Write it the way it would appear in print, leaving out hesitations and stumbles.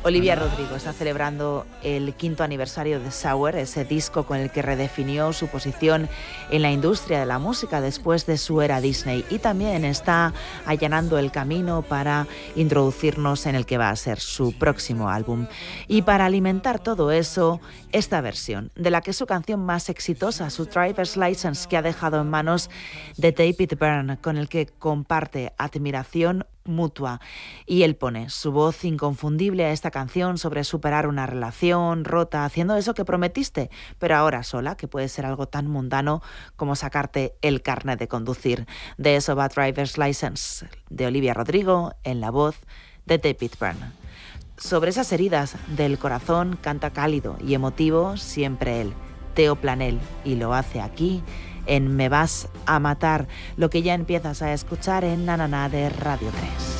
Olivia Rodrigo está celebrando el 5º aniversario de Sour, ese disco con el que redefinió su posición en la industria de la música después de su era Disney, y también está allanando el camino para introducirnos en el que va a ser su próximo álbum. Y para alimentar todo eso, esta versión, de la que es su canción más exitosa, su Driver's License, que ha dejado en manos de David Byrne, con el que comparte admiración mutua. Y él pone su voz inconfundible a esta canción sobre superar una relación rota, haciendo eso que prometiste, pero ahora sola, que puede ser algo tan mundano como sacarte el carnet de conducir. De eso va Driver's License, de Olivia Rodrigo, en la voz de David Byrne. Sobre esas heridas del corazón canta cálido y emotivo siempre él, Teo Planel, y lo hace aquí en Me vas a matar, lo que ya empiezas a escuchar en Na Na Na de Radio 3.